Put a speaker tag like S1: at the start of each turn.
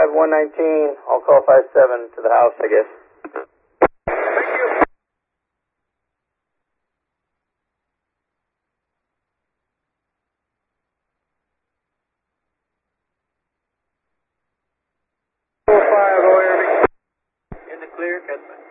S1: 119, I'll call 57 to the house, I guess.
S2: Thank you. 05, Oyer.
S1: In the clear, Kesman.